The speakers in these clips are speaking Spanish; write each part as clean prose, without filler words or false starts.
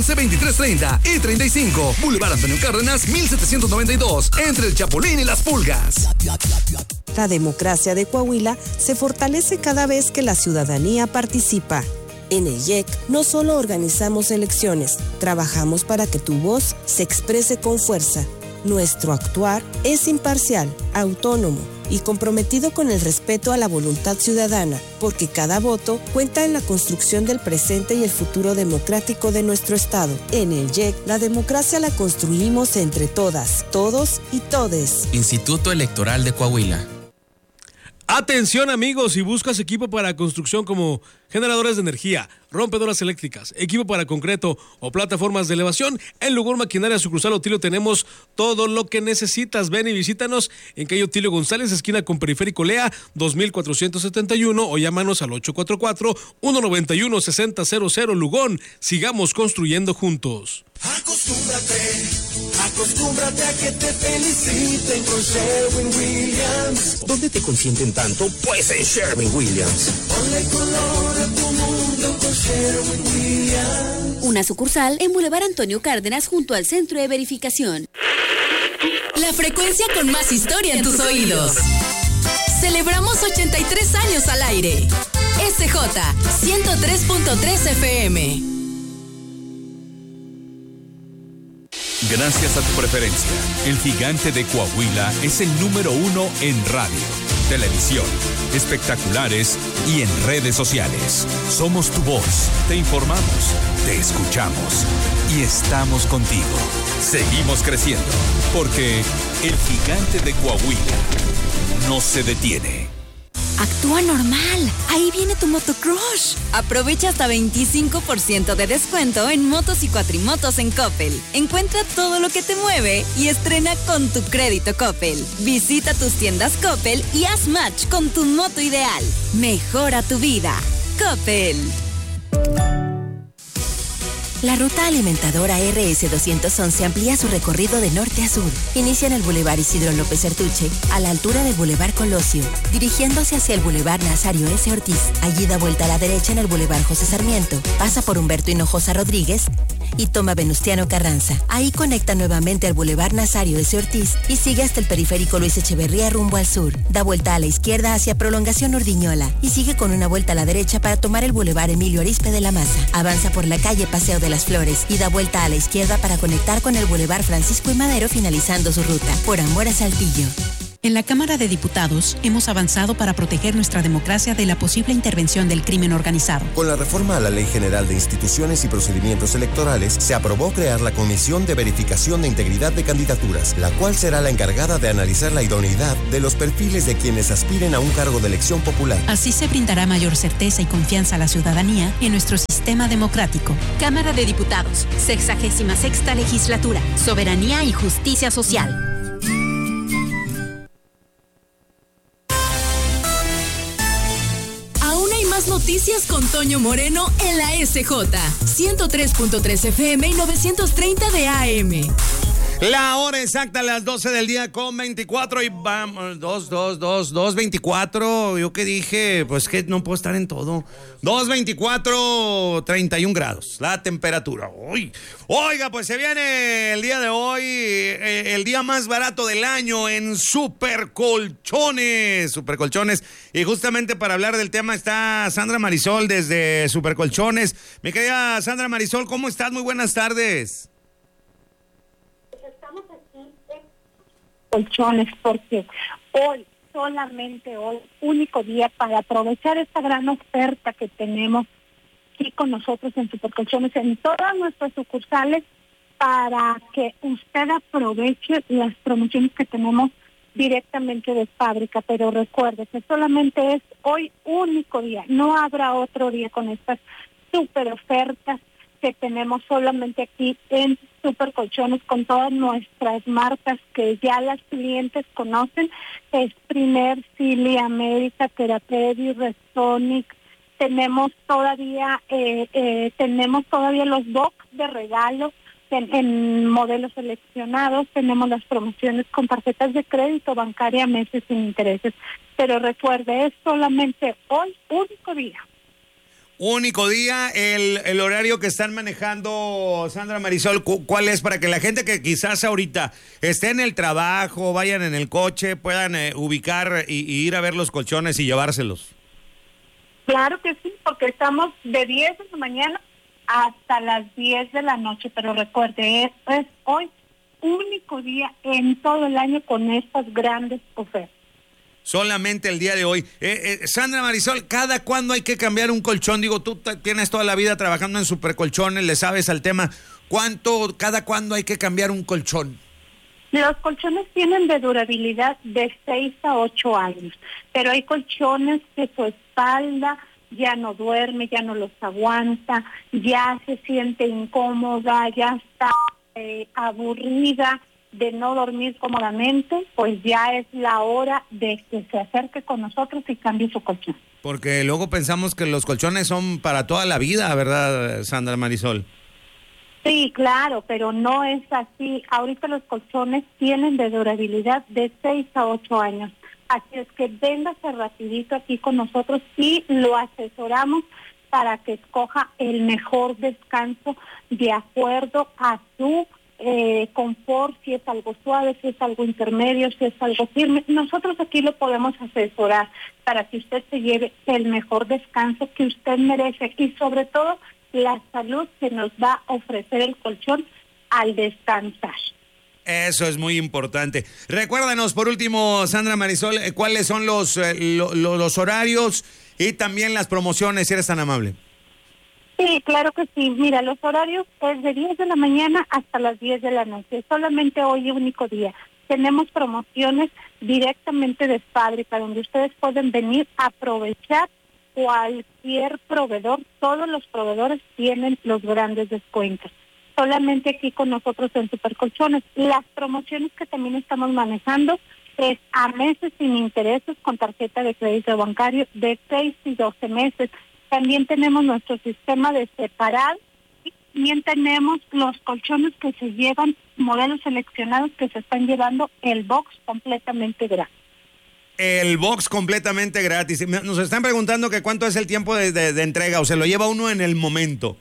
911-2330 y 35. Boulevard Antonio Cárdenas, 1792, entre el Chapulín y las Pulgas. La democracia de Coahuila se fortalece cada vez que la ciudadanía participa. En el IEC no solo organizamos elecciones, trabajamos para que tu voz se exprese con fuerza. Nuestro actuar es imparcial, autónomo y comprometido con el respeto a la voluntad ciudadana, porque cada voto cuenta en la construcción del presente y el futuro democrático de nuestro Estado. En el IEC, la democracia la construimos entre todas, todos y todes. Instituto Electoral de Coahuila. Atención amigos, si buscas equipo para construcción como generadores de energía, rompedoras eléctricas, equipo para concreto o plataformas de elevación, en Lugur Maquinaria Sucursal Otilio tenemos todo lo que necesitas. Ven y visítanos en calle Otilio González, esquina con Periférico Lea, 2471, o llámanos al 844-191-6000. Lugón, sigamos construyendo juntos. Acostúmbrate a que te feliciten con Sherwin-Williams. ¿Dónde te consienten tanto? Pues en Sherwin-Williams. Ponle color a tu mundo con Sherwin-Williams. Una sucursal en Boulevard Antonio Cárdenas junto al Centro de Verificación. La frecuencia con más historia en tus oídos. Celebramos 83 años al aire. SJ 103.3 FM. Gracias a tu preferencia, el Gigante de Coahuila es el número 1 en radio, televisión, espectaculares y en redes sociales. Somos tu voz, te informamos, te escuchamos y estamos contigo. Seguimos creciendo, porque el Gigante de Coahuila no se detiene. Actúa normal. Ahí viene tu motocrush. Aprovecha hasta 25% de descuento en motos y cuatrimotos en Coppel. Encuentra todo lo que te mueve y estrena con tu crédito Coppel. Visita tus tiendas Coppel y haz match con tu moto ideal. Mejora tu vida. Coppel. La ruta alimentadora RS-211 amplía su recorrido de norte a sur. Inicia en el Boulevard Isidro López Artuche, a la altura del Boulevard Colosio, dirigiéndose hacia el Boulevard Nazario S. Ortiz. Allí da vuelta a la derecha en el Boulevard José Sarmiento, pasa por Humberto Hinojosa Rodríguez y toma Venustiano Carranza. Ahí conecta nuevamente al Boulevard Nazario S. Ortiz y sigue hasta el Periférico Luis Echeverría rumbo al sur. Da vuelta a la izquierda hacia Prolongación Urdiñola y sigue con una vuelta a la derecha para tomar el Boulevard Emilio Arizpe de la Maza. Avanza por la calle Paseo de las Flores y da vuelta a la izquierda para conectar con el Boulevard Francisco y Madero, finalizando su ruta. Por amor a Saltillo. En la Cámara de Diputados hemos avanzado para proteger nuestra democracia de la posible intervención del crimen organizado. Con la reforma a la Ley General de Instituciones y Procedimientos Electorales, se aprobó crear la Comisión de Verificación de Integridad de Candidaturas, la cual será la encargada de analizar la idoneidad de los perfiles de quienes aspiren a un cargo de elección popular. Así se brindará mayor certeza y confianza a la ciudadanía en nuestro sistema democrático. Cámara de Diputados, 66ª Legislatura, Soberanía y Justicia Social. Noticias con Toño Moreno en la SJ 103.3 FM y 930 de AM. La hora exacta a las 12 del día con 24 y vamos, 2:24. Yo que dije, pues que no puedo estar en todo. 2:24, 31 grados la temperatura. Uy. Oiga, pues se viene el día de hoy, el día más barato del año en Supercolchones. Y justamente para hablar del tema está Sandra Marisol desde Supercolchones. Mi querida Sandra Marisol, ¿cómo estás? Muy buenas tardes. Colchones, porque solamente hoy, único día para aprovechar esta gran oferta que tenemos aquí con nosotros en Supercolchones, en todas nuestras sucursales, para que usted aproveche las promociones que tenemos directamente de fábrica. Pero recuerde que solamente es hoy único día, no habrá otro día con estas super ofertas que tenemos solamente aquí en Supercolchones, con todas nuestras marcas que ya las clientes conocen: Springer, Silly, América, Therapeutic, Restonic. Tenemos todavía los box de regalo en modelos seleccionados. Tenemos las promociones con tarjetas de crédito bancaria, meses sin intereses. Pero recuerde, es solamente hoy único día. Único día, el horario que están manejando, Sandra Marisol, ¿cuál es? Para que la gente que quizás ahorita esté en el trabajo, vayan en el coche, puedan ubicar y ir a ver los colchones y llevárselos. Claro que sí, porque estamos de 10 de la mañana hasta las 10 de la noche, pero recuerde, es hoy único día en todo el año con estas grandes ofertas. Solamente el día de hoy. Sandra Marisol, ¿cada cuándo hay que cambiar un colchón? Digo, tú tienes toda la vida trabajando en Supercolchones, le sabes al tema. ¿Cada cuándo hay que cambiar un colchón? Los colchones tienen de durabilidad de 6 a 8 años, pero hay colchones que su espalda ya no duerme, ya no los aguanta, ya se siente incómoda, ya está aburrida de no dormir cómodamente, pues ya es la hora de que se acerque con nosotros y cambie su colchón. Porque luego pensamos que los colchones son para toda la vida, ¿verdad, Sandra Marisol? Sí, claro, pero no es así. Ahorita los colchones tienen de durabilidad de 6 a 8 años. Así es que véngase rapidito aquí con nosotros y lo asesoramos para que escoja el mejor descanso de acuerdo a su confort, si es algo suave, si es algo intermedio, si es algo firme. Nosotros aquí lo podemos asesorar para que usted se lleve el mejor descanso que usted merece y sobre todo la salud que nos va a ofrecer el colchón al descansar. Eso es muy importante. Recuérdanos por último, Sandra Marisol, cuáles son los horarios y también las promociones, si eres tan amable. Sí, claro que sí. Mira, los horarios es de 10 de la mañana hasta las 10 de la noche. Solamente hoy es único día. Tenemos promociones directamente de fábrica donde ustedes pueden venir a aprovechar cualquier proveedor. Todos los proveedores tienen los grandes descuentos. Solamente aquí con nosotros en Supercolchones. Las promociones que también estamos manejando es a meses sin intereses con tarjeta de crédito bancario de 6 y 12 meses. También tenemos nuestro sistema de separado y también tenemos los colchones que se llevan, modelos seleccionados que se están llevando el box completamente gratis. El box completamente gratis. Nos están preguntando que cuánto es el tiempo de entrega o se lo lleva uno en el momento.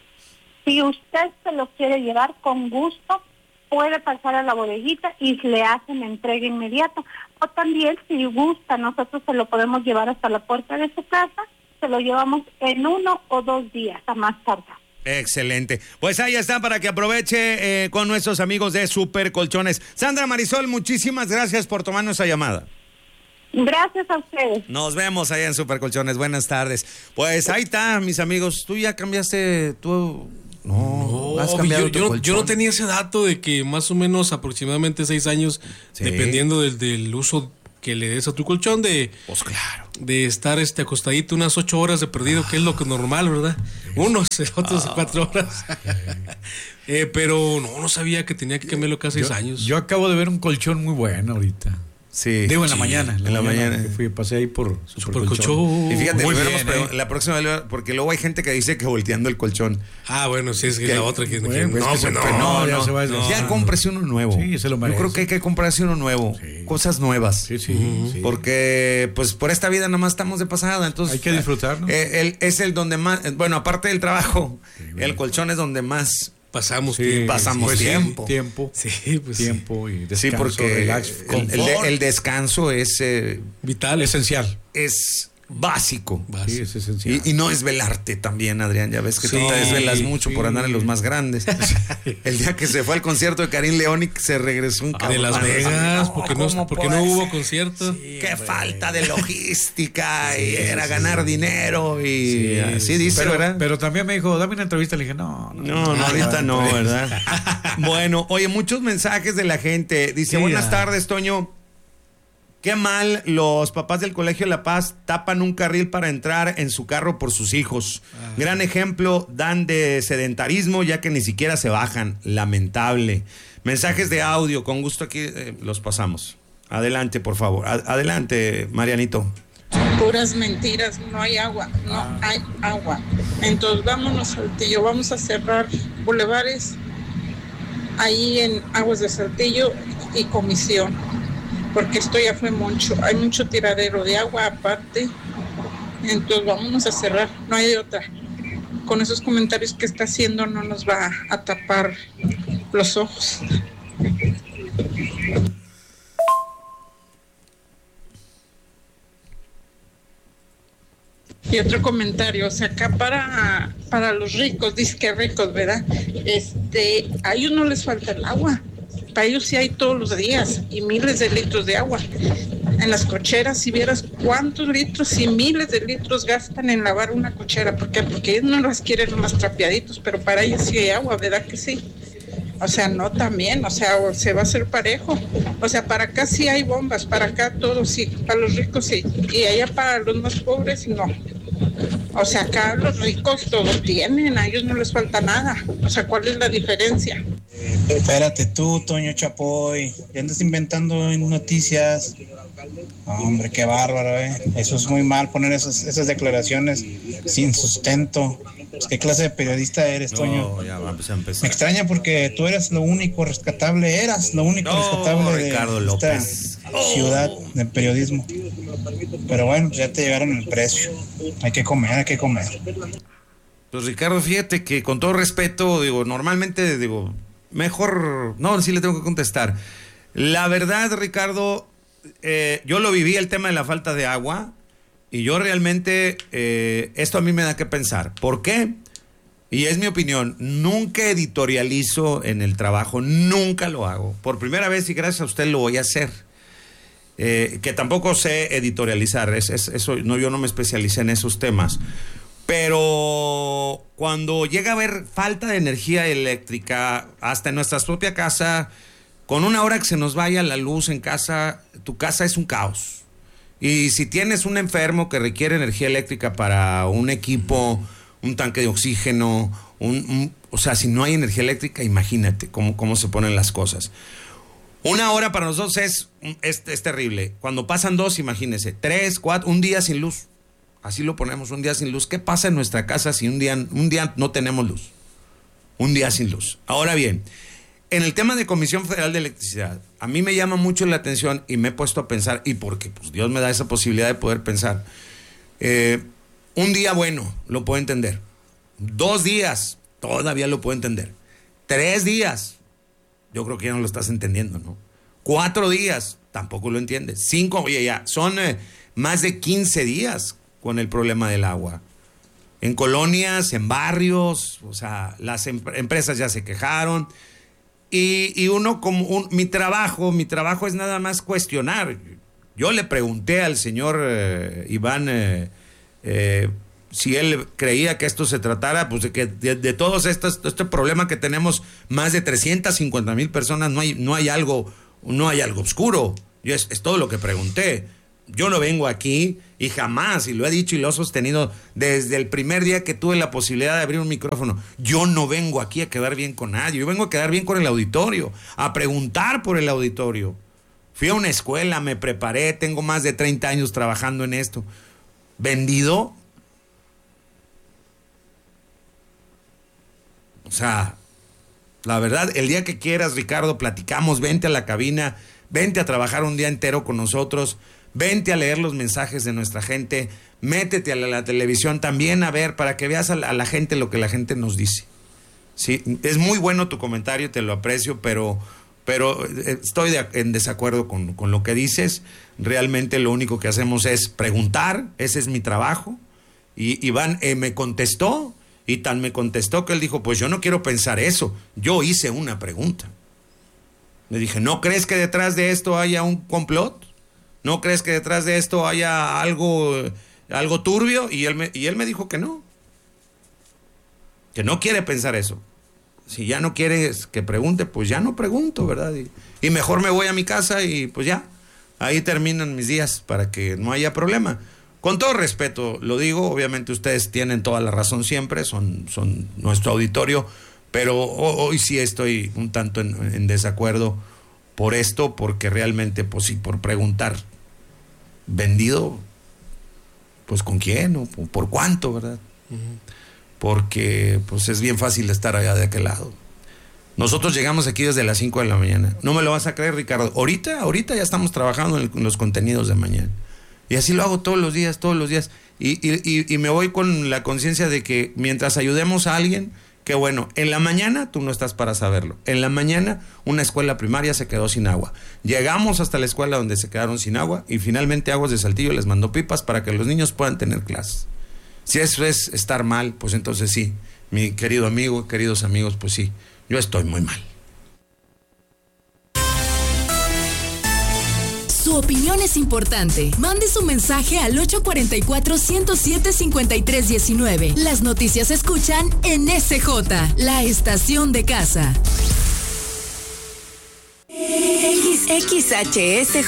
Si usted se lo quiere llevar con gusto, puede pasar a la bodeguita y le hacen entrega inmediata. O también, si gusta, nosotros se lo podemos llevar hasta la puerta de su casa. Se lo llevamos en 1 o 2 días, a más tardar. Excelente. Pues ahí está para que aproveche con nuestros amigos de Supercolchones. Sandra Marisol, muchísimas gracias por tomarnos esa llamada. Gracias a ustedes. Nos vemos allá en Supercolchones. Buenas tardes. Pues ahí está, mis amigos. ¿Tú ya cambiaste tu...? No, has cambiado yo no tenía ese dato de que más o menos aproximadamente 6 años, sí, dependiendo del uso que le des a tu colchón, pues claro, de estar acostadito unas 8 horas de perdido, que es lo que es normal, ¿verdad? Unos, otros 4 horas. Pero no sabía que tenía que cambiarlo cada 6 años. Yo acabo de ver un colchón muy bueno ahorita. Sí. Digo, en la mañana. En la mañana. Pasé ahí por Supercolchón. Y fíjate, la próxima vez, porque luego hay gente que dice que volteando el colchón. Ah, bueno, sí, es que la otra que ya cómprese uno nuevo. Sí, se lo merece. Yo creo que hay que comprarse uno nuevo. Sí. Cosas nuevas. Sí. Porque, pues, por esta vida nomás estamos de pasada. Entonces, hay que disfrutar, ¿no? Es el donde más, bueno, aparte del trabajo, el colchón es donde más pasamos tiempo. Sí, pues tiempo y descanso, sí, porque relax, el descanso es vital, esencial. Es básico. Sí, es esencial. Y no es velarte también, Adrián. Ya ves que tú te desvelas mucho por andar en los más grandes. El día que se fue al concierto de Karim León y se regresó un de Las Vegas, porque no hubo concierto. Sí, qué falta de logística y era ganar dinero y así dice, ¿verdad? Pero también me dijo, dame una entrevista. Le dije, no, ahorita no, ¿verdad? Bueno, oye, muchos mensajes de la gente. Dice, buenas tardes, Toño. Qué mal, los papás del Colegio La Paz tapan un carril para entrar en su carro por sus hijos. Gran ejemplo dan de sedentarismo, ya que ni siquiera se bajan. Lamentable. Mensajes de audio, con gusto aquí los pasamos. Adelante, por favor. Adelante, Marianito. Puras mentiras, no hay agua. Entonces vámonos, Saltillo, vamos a cerrar bulevares ahí en Aguas de Saltillo y Comisión, porque esto ya fue mucho, hay mucho tiradero de agua aparte, Entonces vámonos a cerrar, no hay de otra. Con esos comentarios que está haciendo no nos va a tapar los ojos. Y otro comentario, o sea, acá para los ricos, dice que ricos, ¿verdad? A ellos no les falta el agua. Para ellos sí hay todos los días y miles de litros de agua. En las cocheras, si vieras cuántos litros y miles de litros gastan en lavar una cochera. ¿Por qué? Porque ellos no las quieren más trapeaditos, pero para ellos sí hay agua, ¿verdad que sí? O sea, no también, o sea, se va a hacer parejo. O sea, para acá sí hay bombas, para acá todo sí, para los ricos sí. Y allá para los más pobres no. O sea, acá los ricos todo tienen, a ellos no les falta nada. O sea, ¿cuál es la diferencia? Espérate tú, Toño Chapoy, ya andas inventando noticias. Hombre, qué bárbaro, Eso es muy mal, poner esas declaraciones sin sustento. Pues, ¿qué clase de periodista eres, Toño? Ya vamos a empezar. Me extraña porque tú eras lo único rescatable de Ricardo López. Esta ciudad del periodismo. Pero bueno, ya te llegaron el precio. Hay que comer. Pues Ricardo, fíjate que con todo respeto, normalmente mejor, no, sí le tengo que contestar. La verdad, Ricardo, yo lo viví, el tema de la falta de agua, y yo realmente, esto a mí me da que pensar. ¿Por qué? Y es mi opinión, nunca editorializo en el trabajo, nunca lo hago. Por primera vez, y gracias a usted lo voy a hacer. Que tampoco sé editorializar, eso, no, yo no me especialicé en esos temas. Pero cuando llega a haber falta de energía eléctrica, hasta en nuestra propia casa, con una hora que se nos vaya la luz en casa, tu casa es un caos. Y si tienes un enfermo que requiere energía eléctrica para un equipo, un tanque de oxígeno, o sea, si no hay energía eléctrica, imagínate cómo se ponen las cosas. Una hora para nosotros es terrible. Cuando pasan 2, imagínense, 3, 4, un día sin luz. Así lo ponemos, un día sin luz. ¿Qué pasa en nuestra casa si un día no tenemos luz? Un día sin luz. Ahora bien, en el tema de Comisión Federal de Electricidad, a mí me llama mucho la atención y me he puesto a pensar, y porque pues, Dios me da esa posibilidad de poder pensar. Un día, bueno, lo puedo entender. 2 días, todavía lo puedo entender. 3 días, yo creo que ya no lo estás entendiendo, ¿no? 4 días, tampoco lo entiendes. 5, oye, ya, son más de 15 días con el problema del agua. En colonias, en barrios, o sea, las empresas ya se quejaron. Y uno, mi trabajo es nada más cuestionar. Yo le pregunté al señor Iván si él creía que esto se tratara, pues de todos este problema que tenemos, más de 350,000 personas, no hay algo oscuro. Es todo lo que pregunté. Yo no vengo aquí y jamás, y lo he dicho y lo he sostenido desde el primer día que tuve la posibilidad de abrir un micrófono, yo no vengo aquí a quedar bien con nadie, yo vengo a quedar bien con el auditorio, a preguntar por el auditorio. Fui a una escuela, me preparé, tengo más de 30 años trabajando en esto. ¿Vendido? O sea, la verdad, el día que quieras, Ricardo, platicamos, vente a la cabina, vente a trabajar un día entero con nosotros, vente a leer los mensajes de nuestra gente, métete a la televisión también a ver, para que veas a la gente lo que la gente nos dice. Sí, es muy bueno tu comentario, te lo aprecio, pero estoy en desacuerdo con lo que dices. Realmente lo único que hacemos es preguntar, ese es mi trabajo. Y Iván me contestó, y tan me contestó que él dijo, pues yo no quiero pensar eso, yo hice una pregunta. Le dije, ¿no crees que detrás de esto haya un complot? ¿No crees que detrás de esto haya algo turbio? Y él me dijo que no quiere pensar eso. Si ya no quieres que pregunte, pues ya no pregunto, ¿verdad? Y mejor me voy a mi casa y pues ya, ahí terminan mis días para que no haya problema. Con todo respeto lo digo, obviamente ustedes tienen toda la razón siempre, son nuestro auditorio, pero hoy sí estoy un tanto en desacuerdo por esto, porque realmente, pues sí, por preguntar, ¿vendido? Pues ¿con quién? ¿O por cuánto, verdad? Uh-huh. Porque pues es bien fácil estar allá de aquel lado. Nosotros llegamos aquí desde las 5 de la mañana. No me lo vas a creer, Ricardo. Ahorita ya estamos trabajando en los contenidos de mañana. Y así lo hago todos los días. Y me voy con la conciencia de que mientras ayudemos a alguien, que bueno, en la mañana tú no estás para saberlo. En la mañana una escuela primaria se quedó sin agua. Llegamos hasta la escuela donde se quedaron sin agua y finalmente Aguas de Saltillo les mandó pipas para que los niños puedan tener clases. Si eso es estar mal, pues entonces sí, mi querido amigo, queridos amigos, pues sí, yo estoy muy mal. Su opinión es importante. Mande su mensaje al 844-107-5319. Las noticias se escuchan en SJ, la estación de casa. XHS